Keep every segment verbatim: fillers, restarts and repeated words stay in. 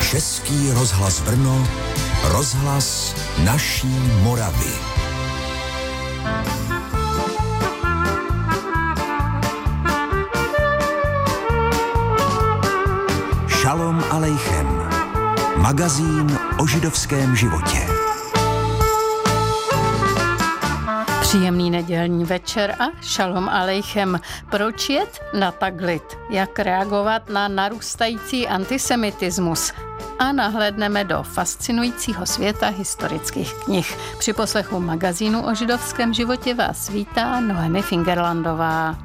Český rozhlas Brno, rozhlas naší Moravy. Šalom alejchem. Magazín o židovském životě. Příjemný nedělní večer a šalom alejchem. Proč jet na Taglit? Jak reagovat na narůstající antisemitismus? A nahlédneme do fascinujícího světa historických knih. Při poslechu magazínu o židovském životě vás vítá Noemi Fingerlandová.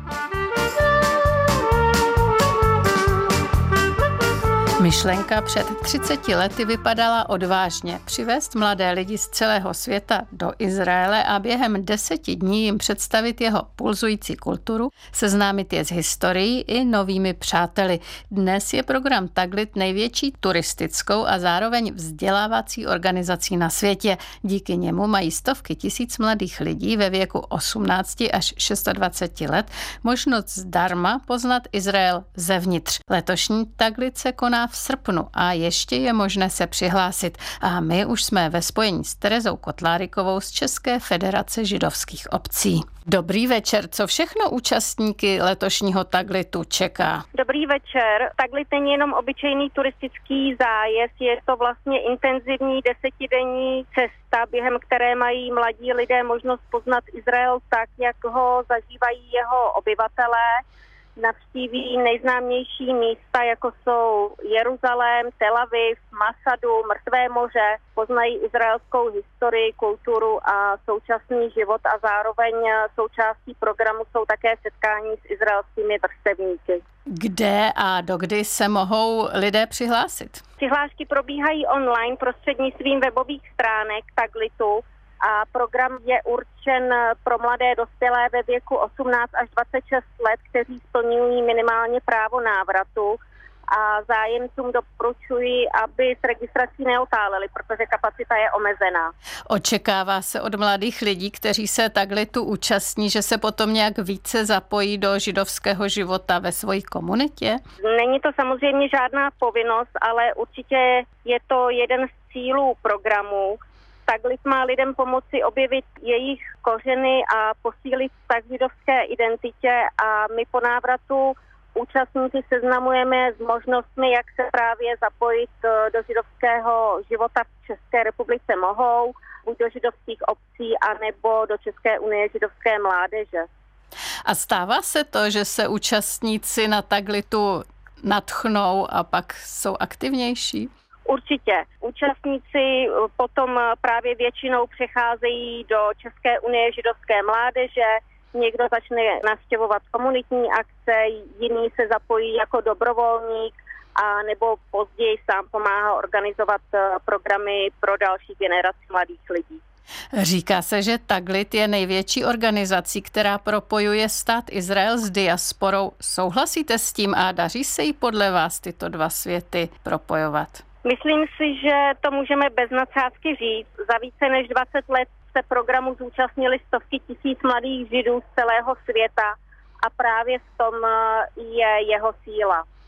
Myšlenka před třiceti lety vypadala odvážně přivést mladé lidi z celého světa do Izraele a během deseti dní jim představit jeho pulzující kulturu, seznámit je s historií i novými přáteli. Dnes je program Taglit největší turistickou a zároveň vzdělávací organizací na světě. Díky němu mají stovky tisíc mladých lidí ve věku osmnácti až dvaceti šesti let možnost zdarma poznat Izrael zevnitř. Letošní Taglit se koná v srpnu a ještě je možné se přihlásit. A my už jsme ve spojení s Terezou Kotlárikovou z České federace židovských obcí. Dobrý večer, co všechno účastníky letošního Taglitu čeká? Dobrý večer. Taglit není jenom obyčejný turistický zájezd, je to vlastně intenzivní desetidenní cesta, během které mají mladí lidé možnost poznat Izrael tak, jak ho zažívají jeho obyvatelé. Navštíví nejznámější místa, jako jsou Jeruzalém, Tel Aviv, Masadu, Mrtvé moře, poznají izraelskou historii, kulturu a současný život a zároveň součástí programu jsou také setkání s izraelskými vrstevníky. Kde a dokdy se mohou lidé přihlásit? Přihlášky probíhají online prostřednictvím webových stránek Taglitu. A program je určen pro mladé dospělé ve věku osmnáct až dvacet šest let, kteří splňují minimálně právo návratu. A zájemcům doporučuji, aby s registrací neotáleli, protože kapacita je omezená. Očekává se od mladých lidí, kteří se Taglitu účastní, že se potom nějak více zapojí do židovského života ve své komunitě? Není to samozřejmě žádná povinnost, ale určitě je to jeden z cílů programu. Taglit má lidem pomoci objevit jejich kořeny a posílit vztah k židovské identitě a my po návratu účastníky seznamujeme s možnostmi, jak se právě zapojit do židovského života v České republice mohou, buď do židovských obcí, anebo do České unie židovské mládeže. A stává se to, že se účastníci na Taglitu nadchnou a pak jsou aktivnější? Určitě. Účastníci potom právě většinou přecházejí do České unie židovské mládeže, někdo začne navštěvovat komunitní akce, jiný se zapojí jako dobrovolník a nebo později sám pomáhá organizovat programy pro další generaci mladých lidí. Říká se, že Taglit je největší organizací, která propojuje stát Izrael s diasporou. Souhlasíte s tím a daří se jí podle vás tyto dva světy propojovat? Myslím si, že to můžeme bez nadsázky říct. Za více než dvacet let se programu zúčastnili stovky tisíc mladých židů z celého světa a právě v tom je jeho síla.